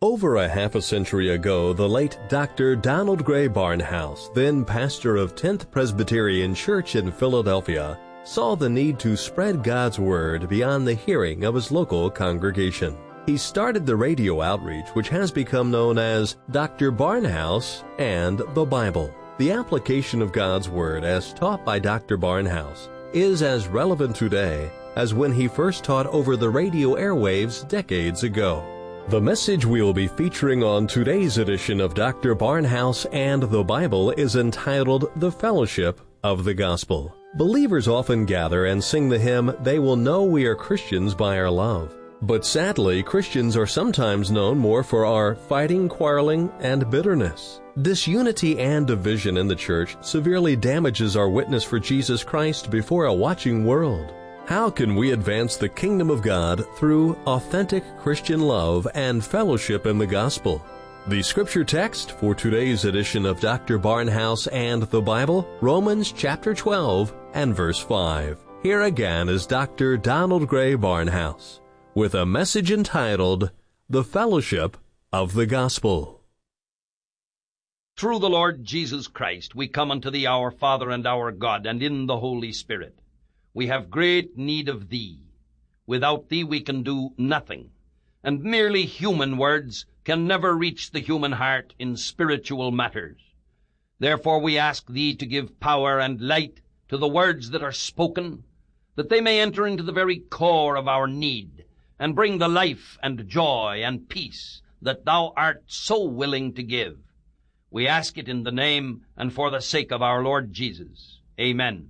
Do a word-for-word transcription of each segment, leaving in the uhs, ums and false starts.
Over a half a century ago, the late Doctor Donald Gray Barnhouse, then pastor of tenth Presbyterian Church in Philadelphia, saw the need to spread God's Word beyond the hearing of his local congregation. He started the radio outreach which has become known as Doctor Barnhouse and the Bible. The application of God's Word as taught by Doctor Barnhouse is as relevant today as when he first taught over the radio airwaves decades ago. The message we will be featuring on today's edition of Doctor Barnhouse and the Bible is entitled The Fellowship of the Gospel. Believers often gather and sing the hymn, "They will know we are Christians by our love." But sadly, Christians are sometimes known more for our fighting, quarreling, and bitterness. Disunity and division in the church severely damages our witness for Jesus Christ before a watching world. How can we advance the kingdom of God through authentic Christian love and fellowship in the gospel? The scripture text for today's edition of Doctor Barnhouse and the Bible, Romans chapter twelve and verse five. Here again is Doctor Donald Gray Barnhouse with a message entitled, The Fellowship of the Gospel. Through the Lord Jesus Christ we come unto thee, our Father and our God, and in the Holy Spirit. We have great need of thee. Without thee we can do nothing, and merely human words can never reach the human heart in spiritual matters. Therefore we ask thee to give power and light to the words that are spoken, that they may enter into the very core of our need, and bring the life and joy and peace that thou art so willing to give. We ask it in the name and for the sake of our Lord Jesus. Amen.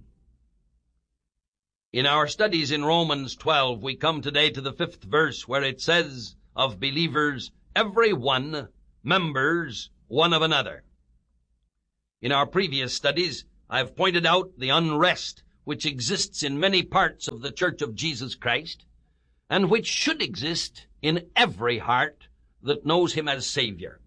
In our studies in Romans twelve, we come today to the fifth verse, where it says of believers, every one members one of another. In our previous studies, I have pointed out the unrest which exists in many parts of the Church of Jesus Christ, and which should exist in every heart that knows him as Savior.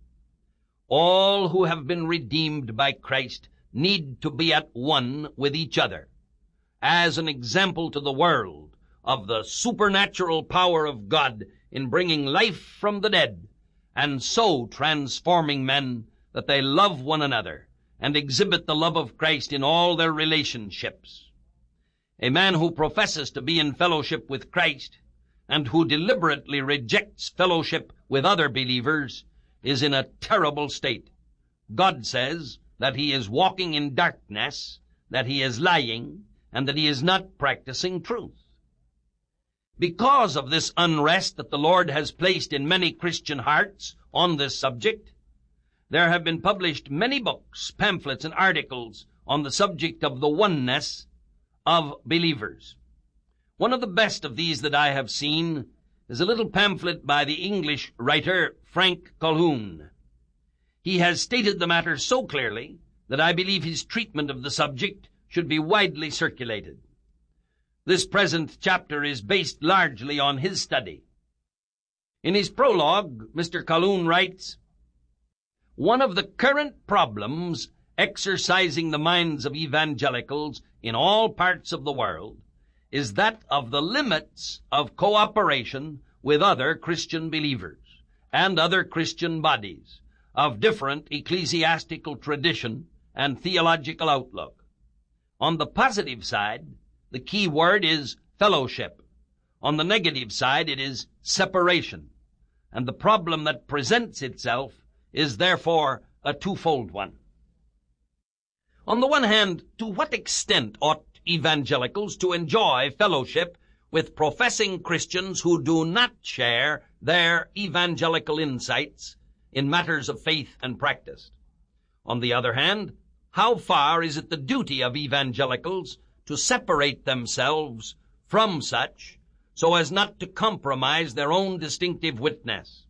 All who have been redeemed by Christ need to be at one with each other, as an example to the world of the supernatural power of God in bringing life from the dead, and so transforming men that they love one another and exhibit the love of Christ in all their relationships. A man who professes to be in fellowship with Christ and who deliberately rejects fellowship with other believers is in a terrible state. God says that he is walking in darkness, that he is lying, and that he is not practicing truth. Because of this unrest that the Lord has placed in many Christian hearts on this subject, there have been published many books, pamphlets, and articles on the subject of the oneness of believers. One of the best of these that I have seen is a little pamphlet by the English writer Frank Calhoun. He has stated the matter so clearly that I believe his treatment of the subject should be widely circulated. This present chapter is based largely on his study. In his prologue, Mister Calhoun writes, "One of the current problems exercising the minds of evangelicals in all parts of the world is that of the limits of cooperation with other Christian believers and other Christian bodies of different ecclesiastical tradition and theological outlook. On the positive side, the key word is fellowship. On the negative side, it is separation. And the problem that presents itself is therefore a twofold one. On the one hand, to what extent ought evangelicals to enjoy fellowship with professing Christians who do not share their evangelical insights in matters of faith and practice? On the other hand, how far is it the duty of evangelicals to separate themselves from such so as not to compromise their own distinctive witness?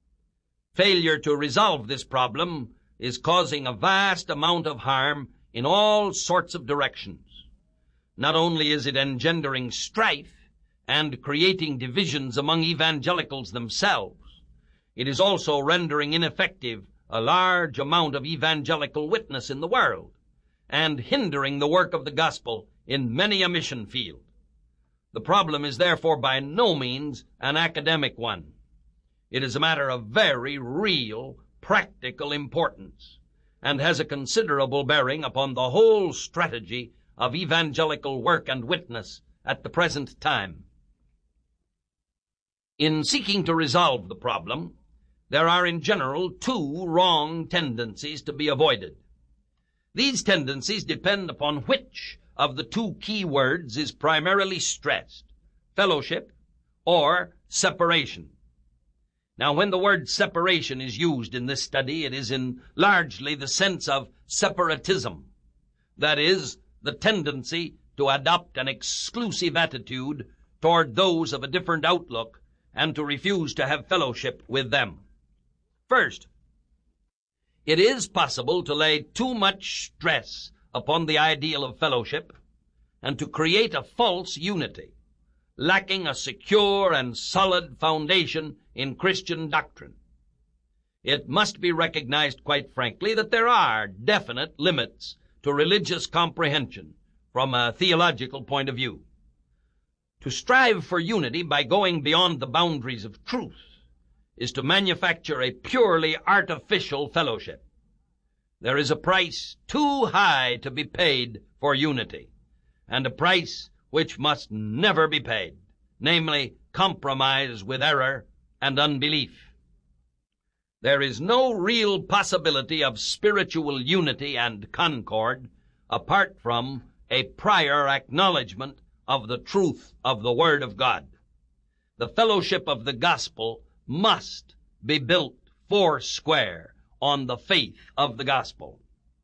Failure to resolve this problem is causing a vast amount of harm in all sorts of directions. Not only is it engendering strife and creating divisions among evangelicals themselves, it is also rendering ineffective a large amount of evangelical witness in the world, and hindering the work of the gospel in many a mission field. The problem is therefore by no means an academic one. It is a matter of very real, practical importance, and has a considerable bearing upon the whole strategy of evangelical work and witness at the present time. In seeking to resolve the problem, there are in general two wrong tendencies to be avoided. These tendencies depend upon which of the two key words is primarily stressed, fellowship or separation. Now, when the word separation is used in this study, it is in largely the sense of separatism. That is, the tendency to adopt an exclusive attitude toward those of a different outlook and to refuse to have fellowship with them. First, it is possible to lay too much stress upon the ideal of fellowship and to create a false unity, lacking a secure and solid foundation in Christian doctrine. It must be recognized quite frankly that there are definite limits to religious comprehension from a theological point of view. To strive for unity by going beyond the boundaries of truth is to manufacture a purely artificial fellowship. There is a price too high to be paid for unity, and a price which must never be paid, namely compromise with error and unbelief. There is no real possibility of spiritual unity and concord apart from a prior acknowledgement of the truth of the Word of God. The fellowship of the gospel must be built foursquare on the faith of the gospel.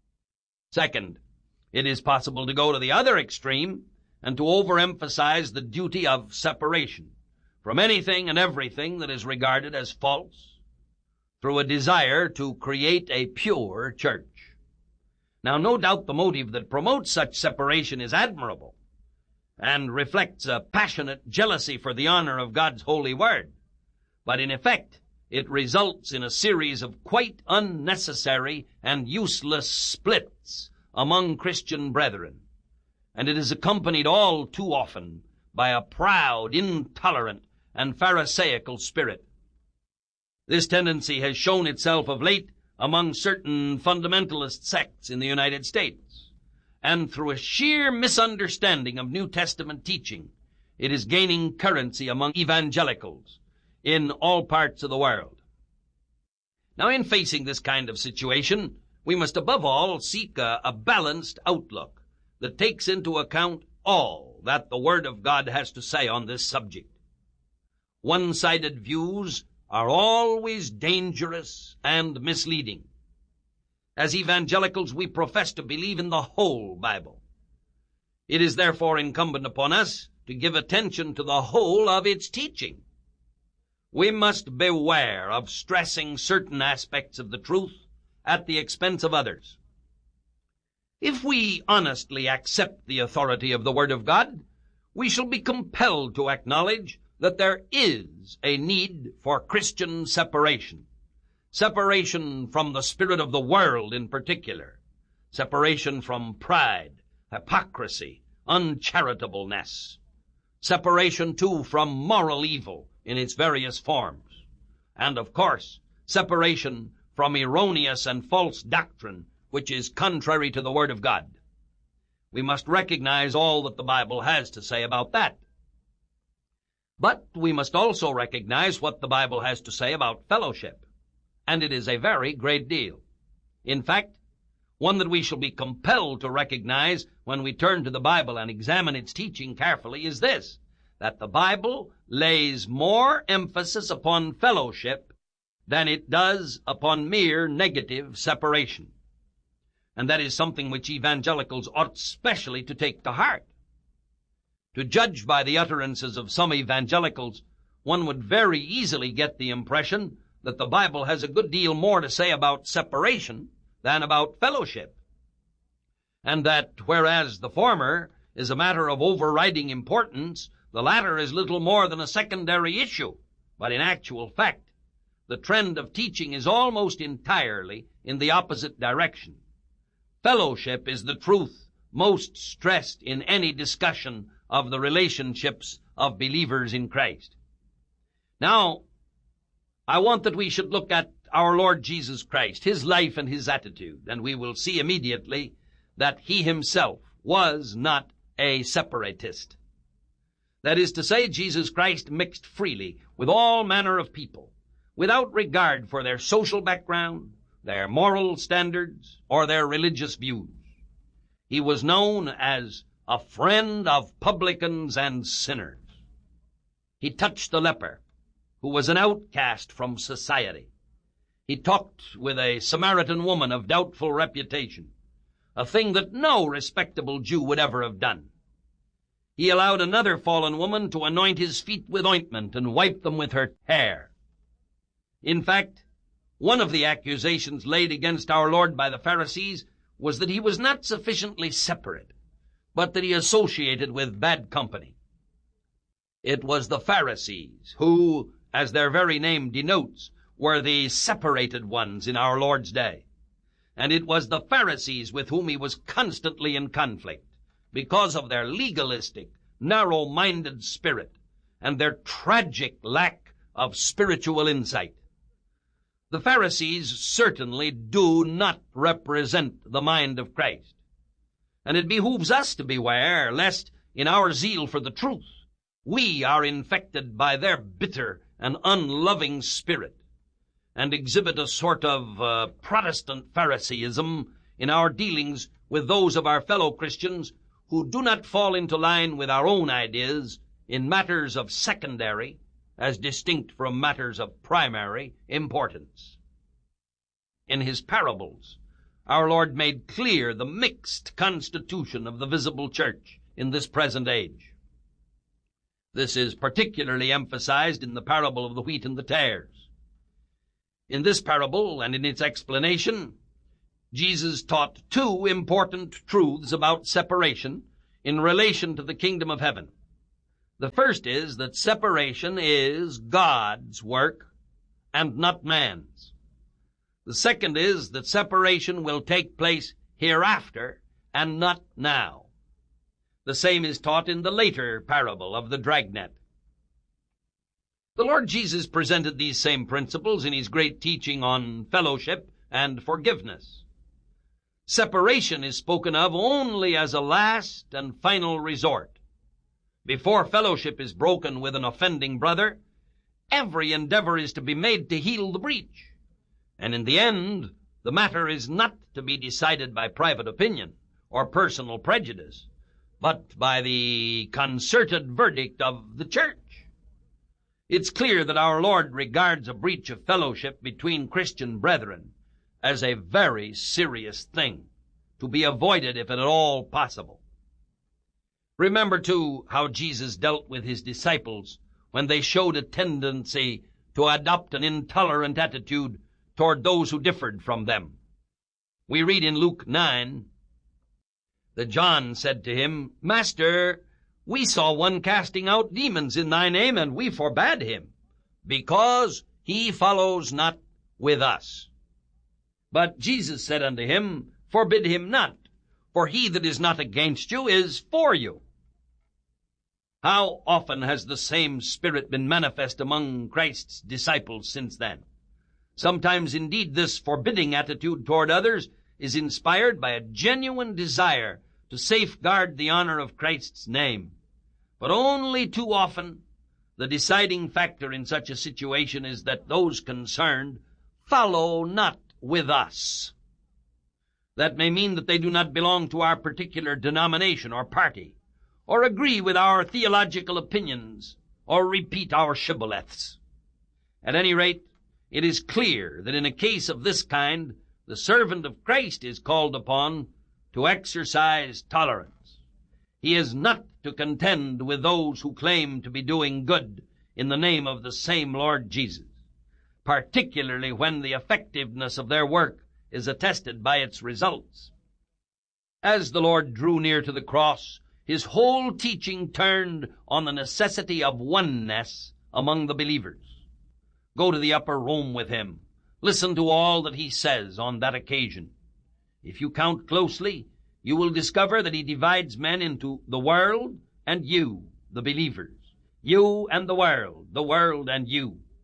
Second, it is possible to go to the other extreme and to overemphasize the duty of separation from anything and everything that is regarded as false through a desire to create a pure church. Now, no doubt the motive that promotes such separation is admirable and reflects a passionate jealousy for the honor of God's holy word. But in effect, it results in a series of quite unnecessary and useless splits among Christian brethren, and it is accompanied all too often by a proud, intolerant, and pharisaical spirit. This tendency has shown itself of late among certain fundamentalist sects in the United States, and through a sheer misunderstanding of New Testament teaching, it is gaining currency among evangelicals in all parts of the world. Now, in facing this kind of situation, we must above all seek a, a balanced outlook that takes into account all that the Word of God has to say on this subject. One-sided views are always dangerous and misleading. As evangelicals, we profess to believe in the whole Bible. It is therefore incumbent upon us to give attention to the whole of its teaching. We must beware of stressing certain aspects of the truth at the expense of others. If we honestly accept the authority of the Word of God, we shall be compelled to acknowledge that there is a need for Christian separation. Separation from the spirit of the world in particular. Separation from pride, hypocrisy, uncharitableness. Separation, too, from moral evil in its various forms. And, of course, separation from erroneous and false doctrine which is contrary to the Word of God. We must recognize all that the Bible has to say about that. But we must also recognize what the Bible has to say about fellowship, and it is a very great deal. In fact, one that we shall be compelled to recognize when we turn to the Bible and examine its teaching carefully is this, that the Bible lays more emphasis upon fellowship than it does upon mere negative separation. And that is something which evangelicals ought specially to take to heart. To judge by the utterances of some evangelicals, one would very easily get the impression that the Bible has a good deal more to say about separation than about fellowship, and that whereas the former is a matter of overriding importance, the latter is little more than a secondary issue. But in actual fact, the trend of teaching is almost entirely in the opposite direction. Fellowship is the truth most stressed in any discussion of the relationships of believers in Christ. Now, I want that we should look at our Lord Jesus Christ, his life and his attitude, and we will see immediately that he himself was not a separatist. That is to say, Jesus Christ mixed freely with all manner of people, without regard for their social background, their moral standards, or their religious views. He was known as a friend of publicans and sinners. He touched the leper, who was an outcast from society. He talked with a Samaritan woman of doubtful reputation, a thing that no respectable Jew would ever have done. He allowed another fallen woman to anoint his feet with ointment and wipe them with her hair. In fact, one of the accusations laid against our Lord by the Pharisees was that he was not sufficiently separate, but that he associated with bad company. It was the Pharisees who, as their very name denotes, were the separated ones in our Lord's day. And it was the Pharisees with whom he was constantly in conflict because of their legalistic, narrow-minded spirit and their tragic lack of spiritual insight. The Pharisees certainly do not represent the mind of Christ. And it behooves us to beware lest, in our zeal for the truth, we are infected by their bitter and unloving spirit and exhibit a sort of uh, Protestant Phariseeism in our dealings with those of our fellow Christians who do not fall into line with our own ideas in matters of secondary, as distinct from matters of primary importance. In his parables, our Lord made clear the mixed constitution of the visible church in this present age. This is particularly emphasized in the parable of the wheat and the tares. In this parable and in its explanation, Jesus taught two important truths about separation in relation to the kingdom of heaven. The first is that separation is God's work and not man's. The second is that separation will take place hereafter and not now. The same is taught in the later parable of the dragnet. The Lord Jesus presented these same principles in his great teaching on fellowship and forgiveness. Separation is spoken of only as a last and final resort. Before fellowship is broken with an offending brother, every endeavor is to be made to heal the breach. And in the end, the matter is not to be decided by private opinion or personal prejudice, but by the concerted verdict of the church. It's clear that our Lord regards a breach of fellowship between Christian brethren as a very serious thing, to be avoided if at all possible. Remember, too, how Jesus dealt with his disciples when they showed a tendency to adopt an intolerant attitude toward those who differed from them. We read in Luke nine that John said to him, "Master, we saw one casting out demons in thy name, and we forbade him, because he follows not with us." But Jesus said unto him, "Forbid him not, for he that is not against you is for you." How often has the same spirit been manifest among Christ's disciples since then? Sometimes, indeed, this forbidding attitude toward others is inspired by a genuine desire to safeguard the honor of Christ's name. But only too often, the deciding factor in such a situation is that those concerned follow not with us. That may mean that they do not belong to our particular denomination or party, or agree with our theological opinions, or repeat our shibboleths. At any rate, it is clear that in a case of this kind, the servant of Christ is called upon to exercise tolerance. He is not to contend with those who claim to be doing good in the name of the same Lord Jesus, particularly when the effectiveness of their work is attested by its results. As the Lord drew near to the cross, his whole teaching turned on the necessity of oneness among the believers. Go to the upper room with him. Listen to all that he says on that occasion. If you count closely, you will discover that he divides men into the world and you, the believers. You and the world, the world and you.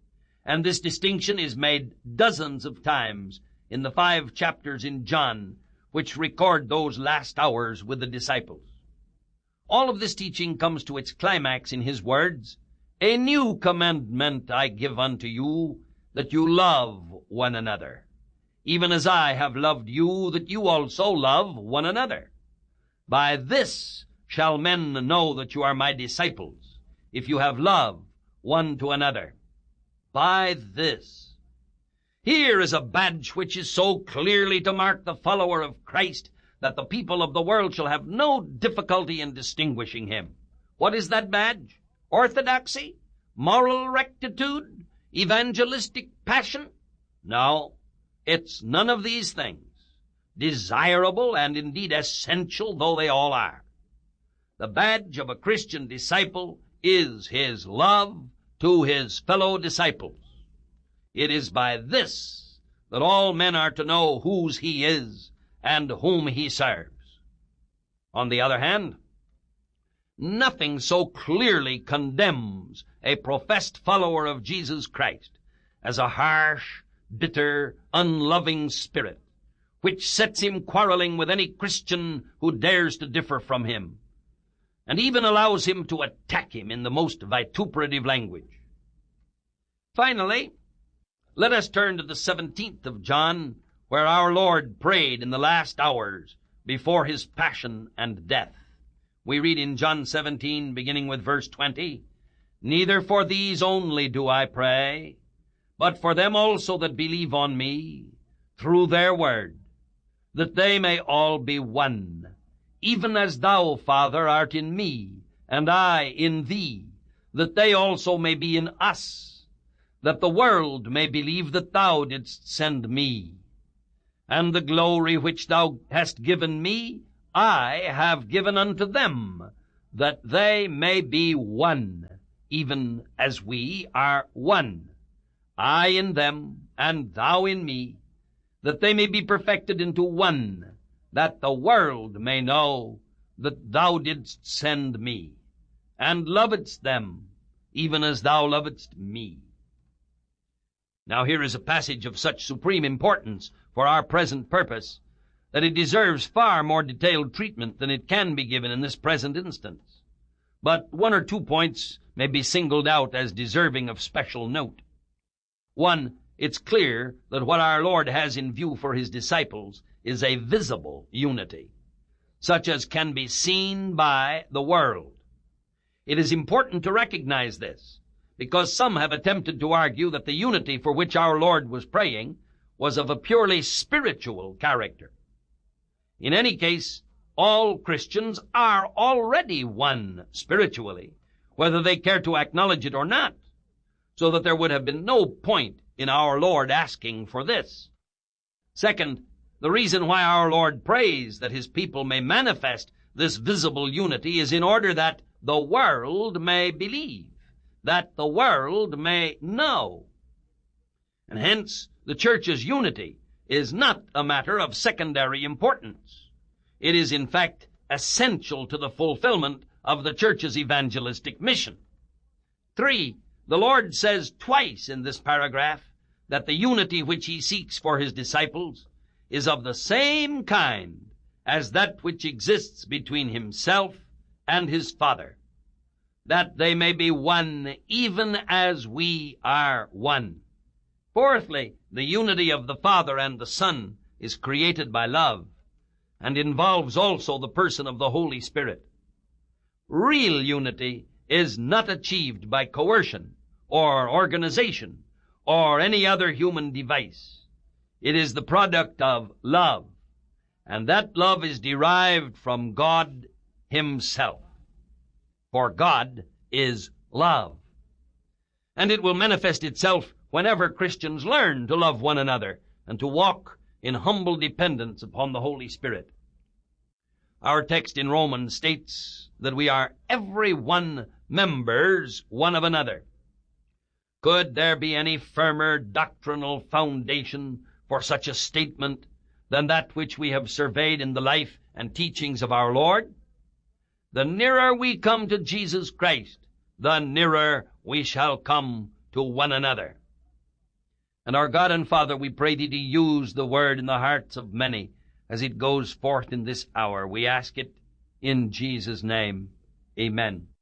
And this distinction is made dozens of times in the five chapters in John, which record those last hours with the disciples. All of this teaching comes to its climax in his words, "A new commandment I give unto you, that you love one another. Even as I have loved you, that you also love one another. By this shall men know that you are my disciples, if you have love one to another." By this. Here is a badge which is so clearly to mark the follower of Christ that the people of the world shall have no difficulty in distinguishing him. What is that badge? Orthodoxy? Moral rectitude? Evangelistic passion? No, it's none of these things, desirable and indeed essential though they all are. The badge of a Christian disciple is his love to his fellow disciples. It is by this that all men are to know whose he is and whom he serves. On the other hand, nothing so clearly condemns a professed follower of Jesus Christ as a harsh, bitter, unloving spirit, which sets him quarreling with any Christian who dares to differ from him, and even allows him to attack him in the most vituperative language. Finally, let us turn to the seventeenth of John, where our Lord prayed in the last hours before his passion and death. We read in John seventeen, beginning with verse twenty, "Neither for these only do I pray, but for them also that believe on me through their word, that they may all be one, even as thou, Father, art in me, and I in thee, that they also may be in us, that the world may believe that thou didst send me. And the glory which thou hast given me, I have given unto them, that they may be one, even as we are one. I in them, and thou in me, that they may be perfected into one, that the world may know that thou didst send me, and lovedst them, even as thou lovedst me." Now here is a passage of such supreme importance for our present purpose that it deserves far more detailed treatment than it can be given in this present instance. But one or two points may be singled out as deserving of special note. One, it's clear that what our Lord has in view for his disciples is a visible unity, such as can be seen by the world. It is important to recognize this, because some have attempted to argue that the unity for which our Lord was praying was of a purely spiritual character. In any case, all Christians are already one spiritually, whether they care to acknowledge it or not, so that there would have been no point in our Lord asking for this. Second, the reason why our Lord prays that his people may manifest this visible unity is in order that the world may believe, that the world may know. And hence, the church's unity is not a matter of secondary importance. It is, in fact, essential to the fulfillment of the church's evangelistic mission. Three, the Lord says twice in this paragraph that the unity which he seeks for his disciples is of the same kind as that which exists between himself and his Father, that they may be one even as we are one. Fourthly, the unity of the Father and the Son is created by love and involves also the person of the Holy Spirit. Real unity is not achieved by coercion or organization or any other human device. It is the product of love, and that love is derived from God himself. For God is love. And it will manifest itself whenever Christians learn to love one another and to walk in humble dependence upon the Holy Spirit. Our text in Romans states that we are every one members one of another. Could there be any firmer doctrinal foundation for such a statement than that which we have surveyed in the life and teachings of our Lord? The nearer we come to Jesus Christ, the nearer we shall come to one another. And our God and Father, we pray thee to use the word in the hearts of many as it goes forth in this hour. We ask it in Jesus' name. Amen.